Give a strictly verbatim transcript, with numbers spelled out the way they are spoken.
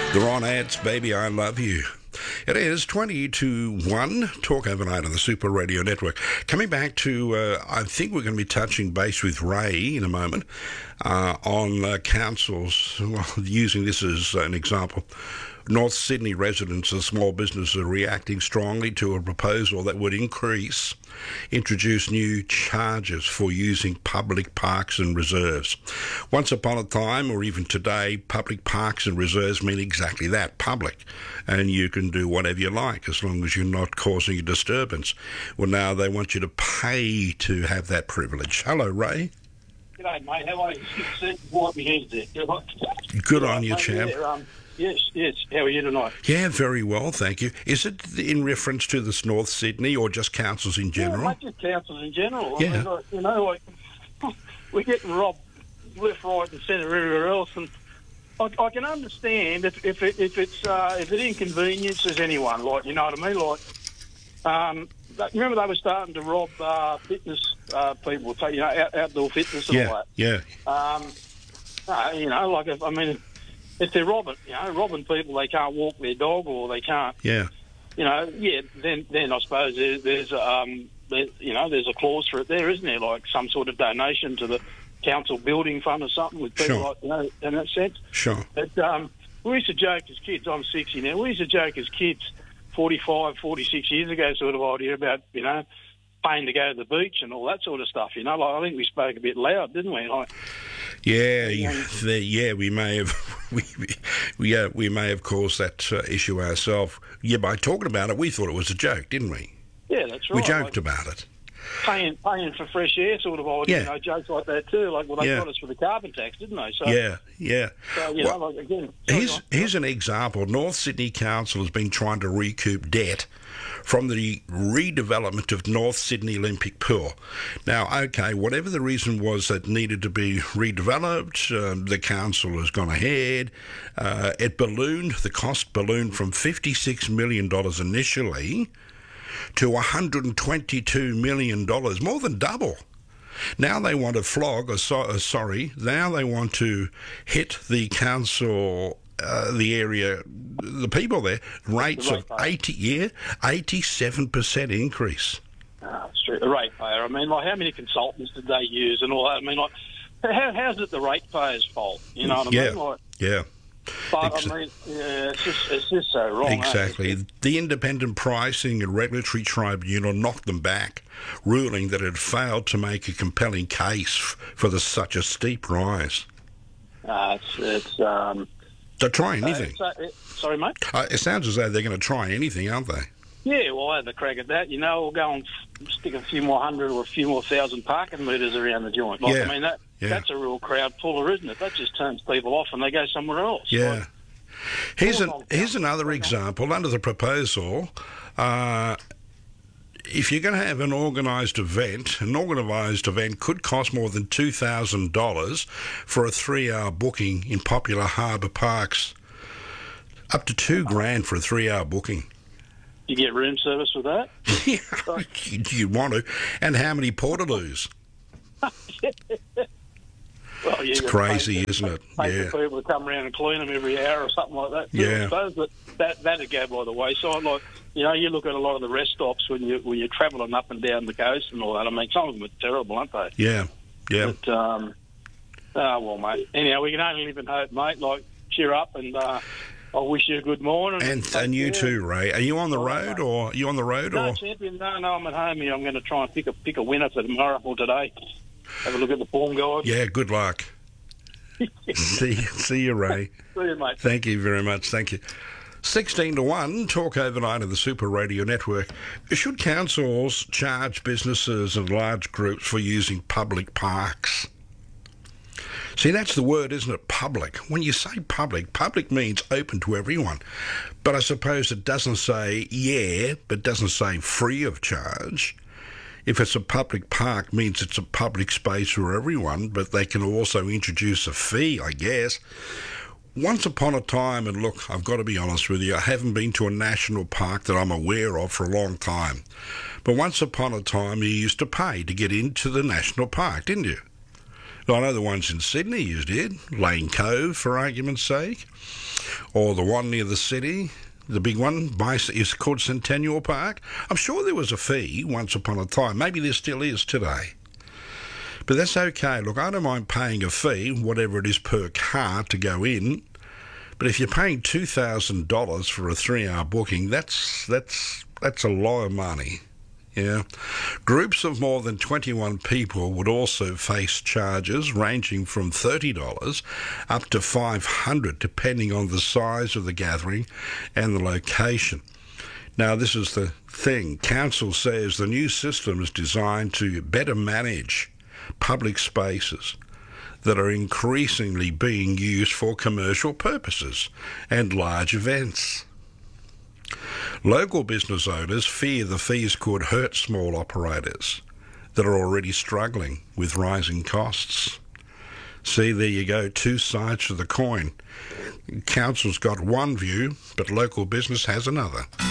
The Ron Ants, Baby I Love You. It is twenty to one, Talk Overnight on the Super Radio Network. Coming back to, uh, I think we're going to be touching base with Ray in a moment uh, on uh, councils, well, using this as an example. North Sydney residents and small businesses are reacting strongly to a proposal that would increase, introduce new charges for using public parks and reserves. Once upon a time, or even today, public parks and reserves mean exactly that, public. And you can do whatever you like as long as you're not causing a disturbance. Well, now they want you to pay to have that privilege. Hello, Ray. G'day, mate. How are you? Sit wipe my hands there. Good on you, champ. Yes, yes. How are you tonight? Yeah, very well, thank you. Is it in reference to this North Sydney or just councils in general? Yeah, mate, just councils in general. Yeah. I mean, like, you know, like, we're getting robbed left, right and centre everywhere else, and I, I can understand if if, it, if it's uh, if it inconveniences anyone, like, you know what I mean? Like, um, that, remember they were starting to rob uh, fitness uh, people, so, you know, out, outdoor fitness and Yeah, all that. yeah. Um, uh, you know, like, if, I mean... If they're robbing, you know, robbing people, they can't walk their dog or they can't, Yeah. you know, yeah, then then I suppose there, there's, um, there, you know, there's a clause for it there, isn't there? Like some sort of donation to the council building fund or something with people Sure. like, you know, in that sense. Sure. But um, we used to joke as kids, I'm sixty now, we used to joke as kids forty-five, forty-six years ago sort of idea about, you know, paying to go to the beach and all that sort of stuff, you know. Like, I think we spoke a bit loud, didn't we? Like, Yeah, you, the, yeah, we may have, we we we, uh, we may have caused that uh, issue ourselves. Yeah, by talking about it, we thought it was a joke, didn't we? yeah, that's right. We joked like, about it. Paying, paying for fresh air sort of idea, Yeah. you know, jokes like that too. Like, well, they Yeah. got us for the carbon tax, didn't they? So, Yeah, yeah. so you Well, know, like, again... Here's, sorry, here's an example. North Sydney Council has been trying to recoup debt from the redevelopment of North Sydney Olympic Pool. Now, okay, whatever the reason was that needed to be redeveloped, um, the council has gone ahead. Uh, it ballooned, the cost ballooned from fifty-six million dollars initially to one hundred twenty-two million dollars, more than double. Now they want to flog, or so, uh, sorry, now they want to hit the council, uh, the area, the people there, rates The of ratepayer. eighty, yeah, eighty-seven percent increase. Ah, it's true. The ratepayer. I mean, like, how many consultants did they use and all that? I mean, like, how, how's it the ratepayer's fault? You know what I Yeah, mean? Like, yeah, but, exa- I mean, yeah, it's just, it's just so wrong. eh? exactly. The Independent Pricing and Regulatory Tribunal knocked them back, ruling that it had failed to make a compelling case f- for the, such a steep rise. Uh, it's, it's, um... So try anything. uh, it's, uh, it- sorry, mate? Uh, it sounds as though they're going to try anything, aren't they? Yeah, well, I had a crack at that. You know, we'll go and f- stick a few more hundred or a few more thousand parking metres around the joint. Like, Yeah, I mean, that yeah. that's a real crowd puller, isn't it? That just turns people off and they go somewhere else. Yeah. Like, Here's an Hold on, here's Cal. another Hold on. example. Under the proposal, uh, if you're going to have an organised event, an organised event could cost more than two thousand dollars for a three-hour booking in popular harbour parks. Up to two grand for a three-hour booking. you get room service with that? Yeah, you, you want to. And how many portaloos? Well, yeah, It's crazy, isn't it? Pay Yeah. for people to come around and clean them every hour or something like that. too, Yeah. I suppose, but that that'd go by the wayside. Like, you know, you look at a lot of the rest stops when you when you're travelling up and down the coast and all that. I mean, some of them are terrible, aren't they? Yeah, yeah. But um, oh well, mate. Anyhow, we can only live in hope, mate. Like, cheer up, and uh, I wish you a good morning. And take and you care. too, Ray. Are you on the All right, road, mate. or are you on the road, No, or? champion. No, no, I'm at home here. I'm going to try and pick a pick a winner for tomorrow or today. Have a look at the form guide. Yeah. Good luck. see, see you, Ray. See you, mate. Thank you very much. Thank you. sixteen to one, Talk Overnight of the Super Radio Network. Should councils charge businesses and large groups for using public parks? See, that's the word, isn't it? Public. When you say public, public means open to everyone. But I suppose it doesn't say yeah, but doesn't say free of charge. If it's a public park, means it's a public space for everyone, but they can also introduce a fee, I guess. Once upon a time, and look, I've got to be honest with you, I haven't been to a national park that I'm aware of for a long time. But once upon a time, you used to pay to get into the national park, didn't you? I know the ones in Sydney you did, Lane Cove, for argument's sake. or the one near the city, the big one, is called Centennial Park. I'm sure there was a fee once upon a time. Maybe there still is today. But that's okay. Look, I don't mind paying a fee, whatever it is per car to go in. But if you're paying two thousand dollars for a three-hour booking, that's that's that's a lot of money. Yeah. Groups of more than twenty-one people would also face charges ranging from thirty dollars up to five hundred dollars, depending on the size of the gathering and the location. Now, this is the thing. Council says the new system is designed to better manage public spaces that are increasingly being used for commercial purposes and large events. Local business owners fear the fees could hurt small operators that are already struggling with rising costs. See, there you go, two sides to the coin. Council's got one view, but local business has another.